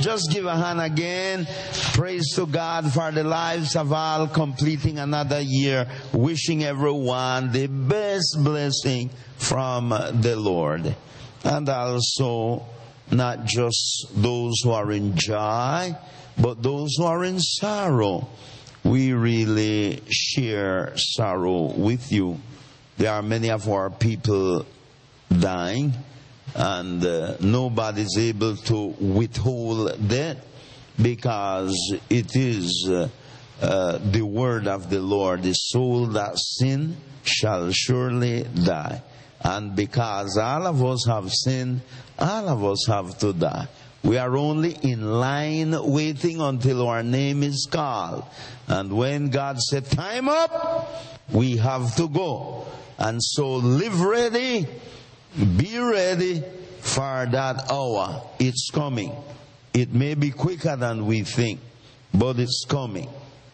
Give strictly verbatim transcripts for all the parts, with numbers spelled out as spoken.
just give a hand again. Praise to God for the lives of all, completing another year. Wishing everyone the best blessing from the Lord. And also, not just those who are in joy, but those who are in sorrow. We really share sorrow with you. There are many of our people dying, and uh, nobody's able to withhold that, because it is uh, uh, the word of the Lord. The soul that sin shall surely die. And because all of us have sinned, all of us have to die. We are only in line waiting until our name is called. And when God said, time up, we have to go. And so live ready, be ready for that hour. It's coming. It may be quicker than we think, but it's coming.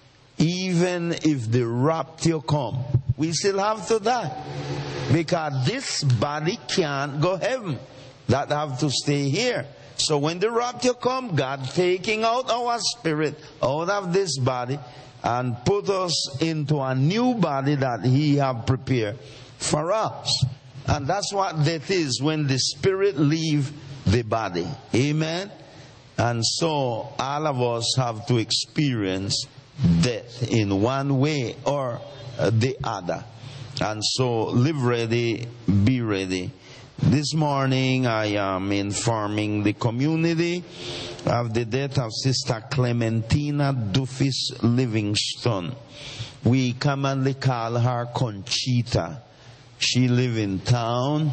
Even if the rapture come, we still have to die. Because this body can't go heaven. That have to stay here. So when the rapture come, God taking out our spirit out of this body and put us into a new body that He have prepared for us. And that's what death is, when the spirit leave the body. Amen. And so all of us have to experience death in one way or the other. And so live ready, be ready. This morning I am informing the community of the death of Sister Clementina Dufis Livingston. We commonly call her Conchita. She lives in town,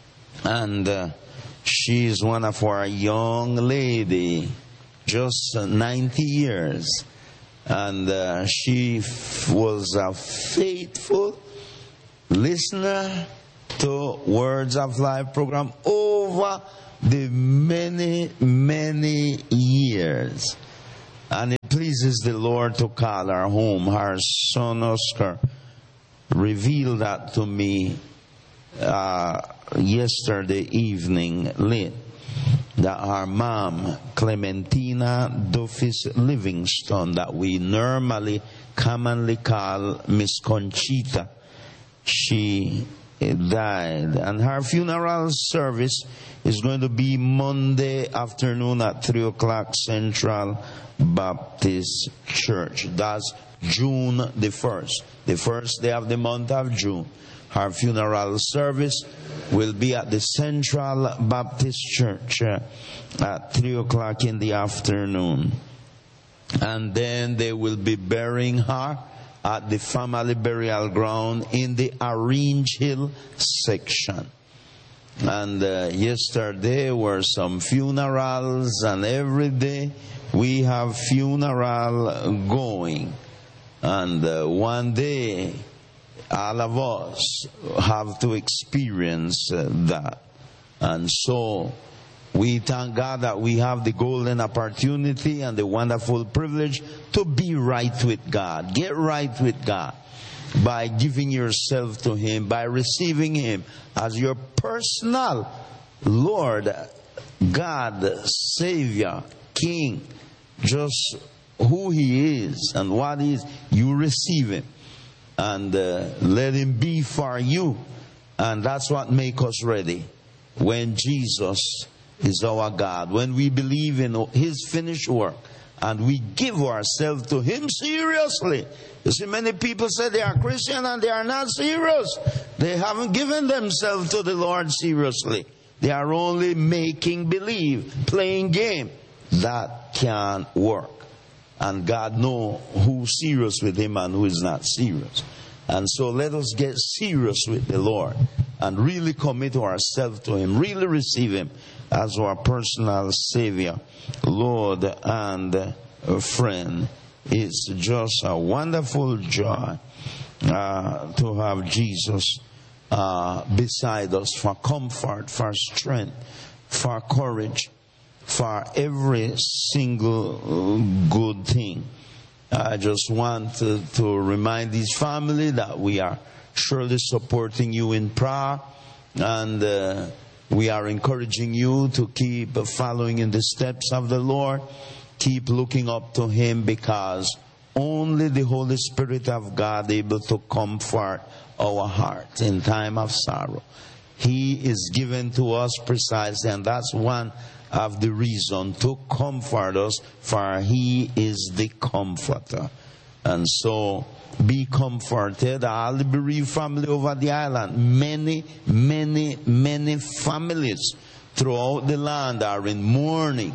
and uh, she is one of our young lady, just uh, ninety years. And uh, she f- was a faithful listener to Words of Life program over the many, many years. And it pleases the Lord to call her home. Her son Oscar revealed that to me uh, yesterday evening late, that her mom, Clementina Dufis Livingston, that we normally commonly call Miss Conchita, she died. And her funeral service is going to be Monday afternoon at three o'clock Central Baptist Church. That's June the first. The first day of the month of June. Her funeral service will be at the Central Baptist Church uh, at three o'clock in the afternoon. And then they will be burying her at the family burial ground in the Orange Hill section. And uh, yesterday were some funerals, and every day we have funeral going. And uh, one day all of us have to experience uh, that. And so we thank God that we have the golden opportunity and the wonderful privilege to be right with God. Get right with God by giving yourself to Him, by receiving Him as your personal Lord, God, Savior, King. Just who He is and what He is, you receive Him. And uh, let Him be for you. And that's what makes us ready. When Jesus is our God, when we believe in His finished work and we give ourselves to Him seriously. You see, many people say they are Christian and they are not serious. They haven't given themselves to the Lord seriously. They are only making believe, playing game. That can't work. And God knows who's serious with Him and who is not serious. And so let us get serious with the Lord and really commit ourselves to Him, really receive Him as our personal Savior, Lord, and friend. It's just a wonderful joy uh, to have Jesus uh, beside us for comfort, for strength, for courage, for every single good thing. I just want to, to remind this family that we are surely supporting you in prayer, and uh, We are encouraging you to keep following in the steps of the Lord. Keep looking up to Him, because only the Holy Spirit of God is able to comfort our heart in time of sorrow. He is given to us precisely, and that's one of the reasons to comfort us, for He is the comforter. And so, be comforted. All the bereaved family over the island, many, many, many families throughout the land are in mourning,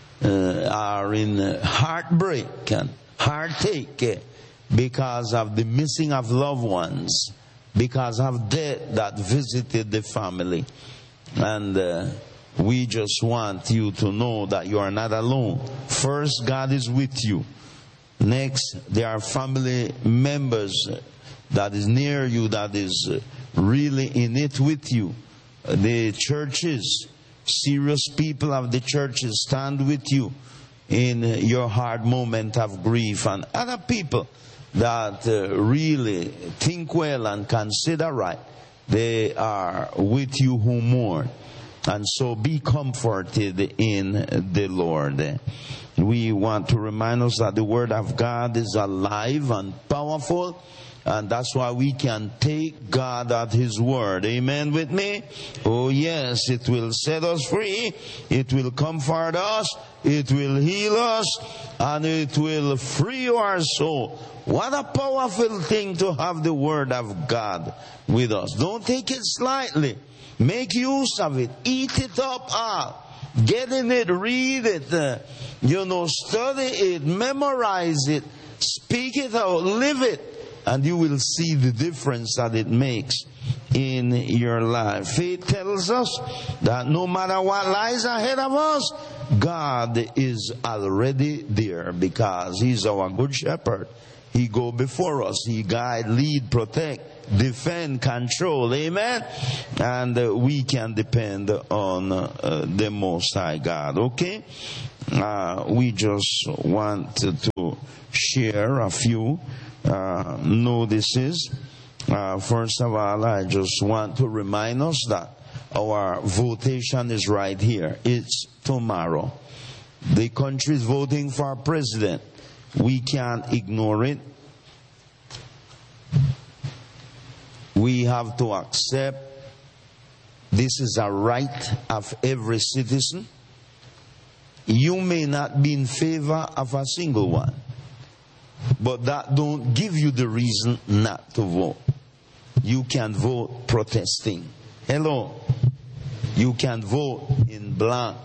uh, are in heartbreak and heartache uh, because of the missing of loved ones, because of death that visited the family. And uh, we just want you to know that you are not alone. First, God is with you. Next, there are family members that is near you, that is really in it with you. The churches, serious people of the churches stand with you in your hard moment of grief. And other people that uh, really think well and consider right, they are with you who mourn. And so be comforted in the Lord. We want to remind us that the Word of God is alive and powerful, and that's why we can take God at His word. Amen with me? Oh yes, it will set us free, it will comfort us, it will heal us, and it will free our soul. What a powerful thing to have the Word of God with us. Don't take it slightly. Make use of it. Eat it up all. Get in it, read it, uh, you know, study it, memorize it, speak it out, live it, and you will see the difference that it makes in your life. Faith tells us that no matter what lies ahead of us, God is already there, because He's our good shepherd. He go before us. He guide, lead, protect, defend, control. Amen? And uh, we can depend on uh, the Most High God. Okay? Uh, we just want to share a few uh, notices. Uh, first of all, I just want to remind us that our votation is right here. It's tomorrow. The country is voting for a president. We can't ignore it. We have to accept this is a right of every citizen. You may not be in favor of a single one, but that don't give you the reason not to vote. You can vote protesting. Hello. You can vote in blank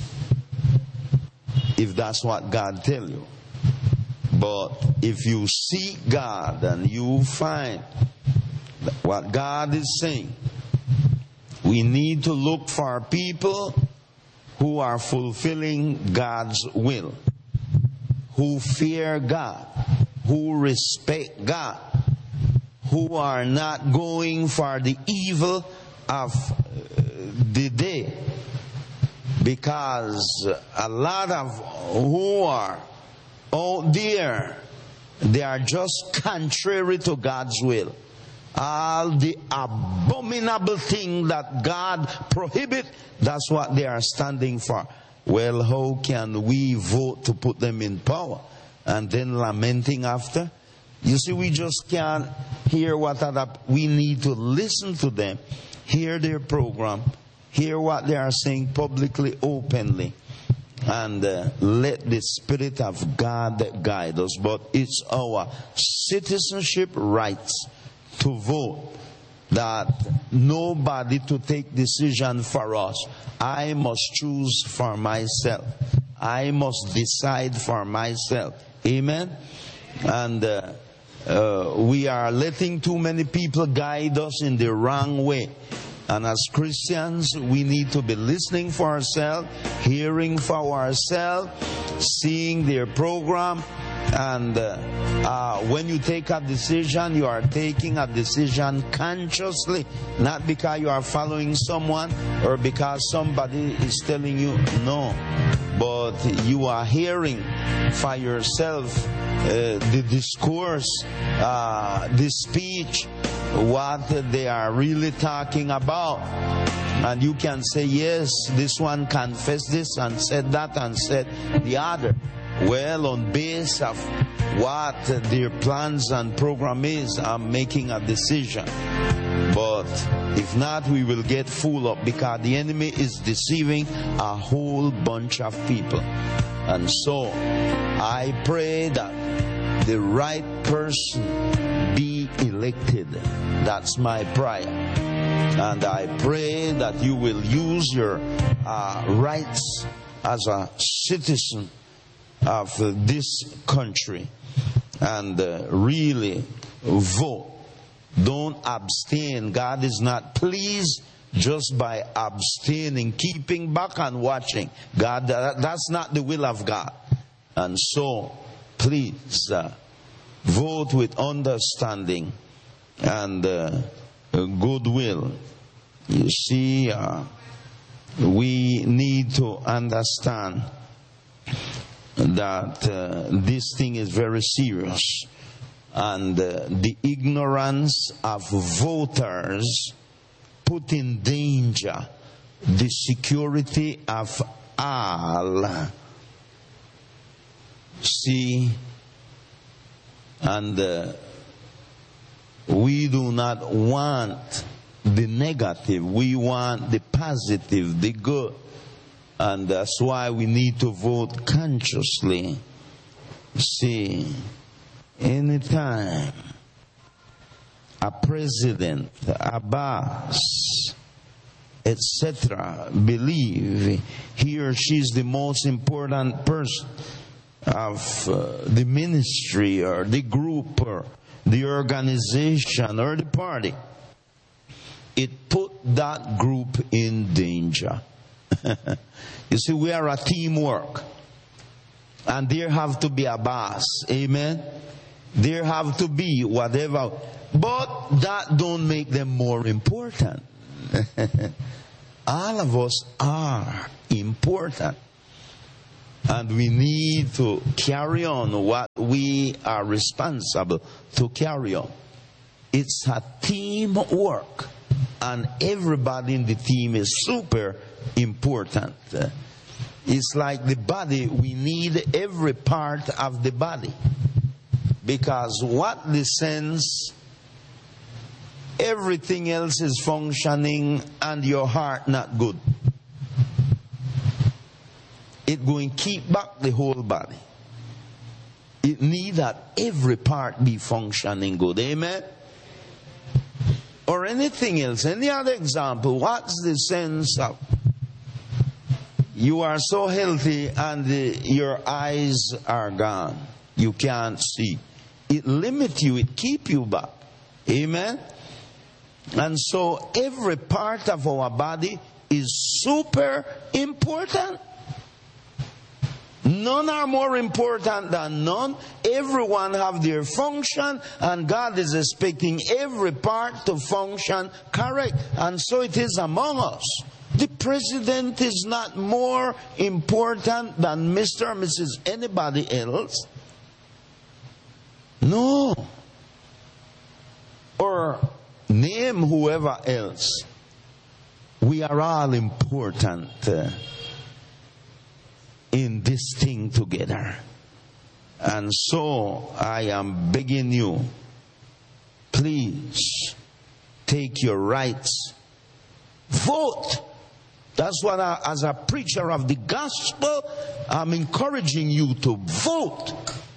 if that's what God tells you. But if you seek God and you find what God is saying, we need to look for people who are fulfilling God's will, who fear God, who respect God, who are not going for the evil of the day. Because a lot of who are out there, they are just contrary to God's will. All the abominable thing that God prohibit, that's what they are standing for. Well, how can we vote to put them in power and then lamenting after? You see, we just can't hear what other, we need to listen to them, hear their program, hear what they are saying publicly, openly, and uh, let the Spirit of God guide us. But it's our citizenship rights to vote, that nobody to take decision for us. I must choose for myself. I must decide for myself. Amen? And uh, uh, we are letting too many people guide us in the wrong way. And as Christians, we need to be listening for ourselves, hearing for ourselves, seeing their program. And uh, uh, when you take a decision, you are taking a decision consciously, not because you are following someone or because somebody is telling you no, but you are hearing for yourself uh, the discourse, uh, the speech, what they are really talking about. And you can say, yes, this one confessed this and said that and said the other. Well, on base of what their plans and program is, I'm making a decision. But if not, we will get full up, because the enemy is deceiving a whole bunch of people. And so I pray that the right person be elected. That's my prayer. And I pray that you will use your uh, rights as a citizen of uh, this country and uh, really vote. Don't abstain. God is not pleased just by abstaining, keeping back and watching. God, that, that's not the will of God. And so, please uh, vote with understanding and uh, goodwill. You see, uh, we need to understand that uh, this thing is very serious, and uh, the ignorance of voters put in danger the security of all. See, and uh, we do not want the negative, we want the positive, the good. And that's why we need to vote consciously. See, anytime a president, a boss, et cetera, believe he or she is the most important person of uh, the ministry or the group or the organization or the party, it put that group in danger. You see, we are a teamwork, and there have to be a boss. Amen. There have to be whatever, but that don't make them more important. All of us are important, and we need to carry on what we are responsible to carry on. It's a teamwork, and everybody in the team is super important. It's like the body. We need every part of the body, because what descends, everything else is functioning, and your heart not good. It going to keep back the whole body. It need that every part be functioning good. Amen. Or anything else, any other example. What's the sense of you are so healthy and the, your eyes are gone, you can't see? It limits you, it keep you back. Amen. And so every part of our body is super important. None are more important than none. Everyone have their function, and God is expecting every part to function correct. And so it is among us. The president is not more important than Mister or Missus anybody else. No. Or name whoever else. We are all important uh, in this thing together. And so I am begging you, please take your rights. Vote. That's what I, as a preacher of the gospel, I'm encouraging you to vote.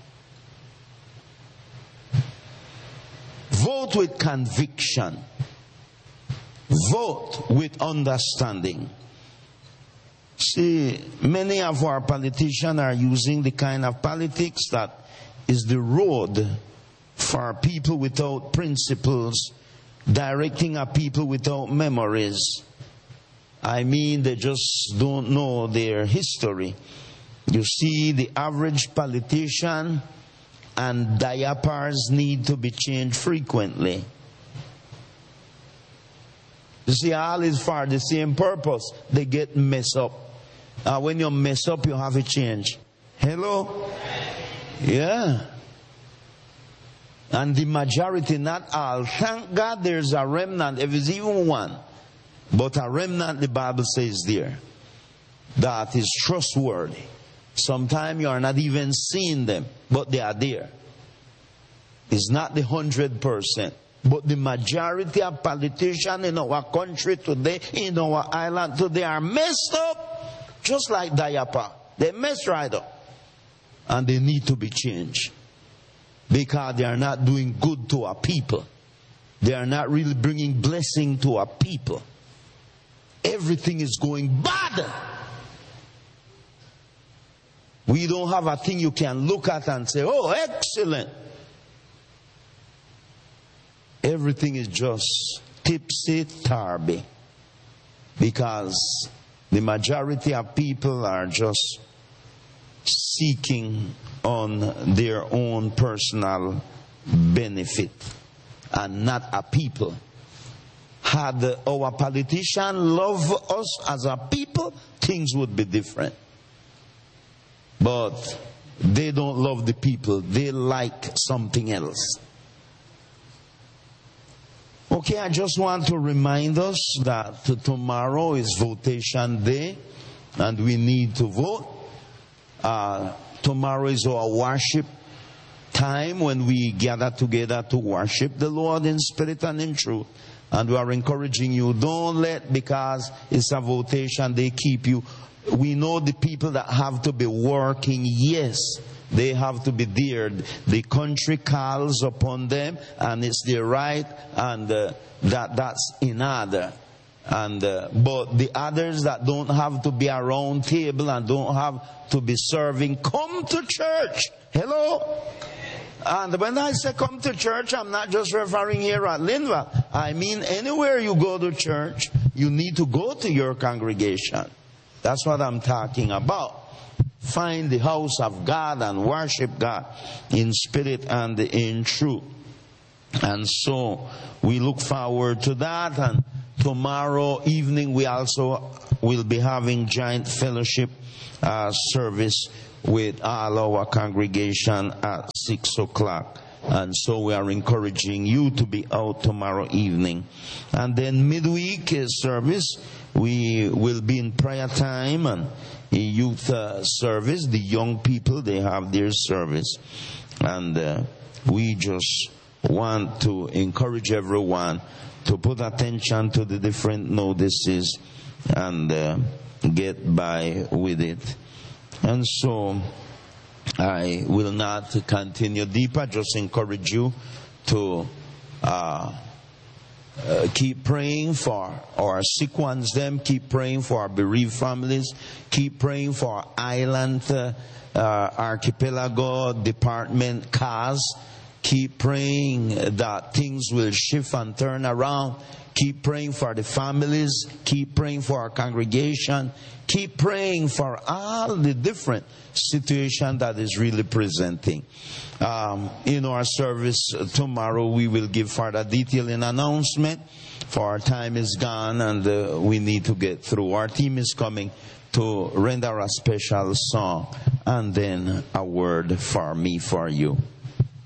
Vote with conviction. Vote with understanding. See, many of our politicians are using the kind of politics that is the road for people without principles, directing a people without memories. I mean, they just don't know their history. You see, the average politician and diapers need to be changed frequently. You see, all is for the same purpose. They get messed up. Uh, when you mess up, you have a change. Hello? Yeah. And the majority, not all. Thank God there's a remnant, if it's even one, But a remnant, the Bible says there, that is trustworthy. Sometimes you are not even seeing them, but they are there. It's not the hundred percent. But the majority of politicians in our country today, in our island today, are messed up, just like diaper. They messed right up. And they need to be changed. Because they are not doing good to our people. They are not really bringing blessing to our people. Everything is going bad. We don't have a thing you can look at and say, oh, excellent. Everything is just tipsy-turvy. Because the majority of people are just seeking on their own personal benefit and not a people. Had our politicians love us as a people, things would be different. But they don't love the people. They like something else. Okay, I just want to remind us that tomorrow is votation day and we need to vote. Uh, tomorrow is our worship time when we gather together to worship the Lord in spirit and in truth. And we are encouraging you, don't let, because it's a votation, they keep you. We know the people that have to be working, yes, they have to be there. The country calls upon them, and it's their right, and uh, that that's in order. And uh, but the others that don't have to be around table and don't have to be serving, come to church. Hello. And when I say come to church, I'm not just referring here at Linva. I mean anywhere you go to church, you need to go to your congregation. That's what I'm talking about. Find the house of God and worship God in spirit and in truth. And so we look forward to that. And tomorrow evening we also will be having giant fellowship uh, service with all our congregation at six o'clock. And so we are encouraging you to be out tomorrow evening. And then midweek service, we will be in prayer time and youth uh, service. The young people, they have their service. And uh, we just want to encourage everyone to put attention to the different notices and uh, get by with it. And so I will not continue deeper. Just encourage you to uh, uh, keep praying for our sick ones. Them keep praying for our bereaved families. Keep praying for our island uh, uh, archipelago department cars. Keep praying that things will shift and turn around. Keep praying for the families. Keep praying for our congregation. Keep praying for all the different situations that is really presenting. Um, in our service tomorrow, we will give further detail and announcement. For our time is gone and uh, we need to get through. Our team is coming to render a special song and then a word for me, for you.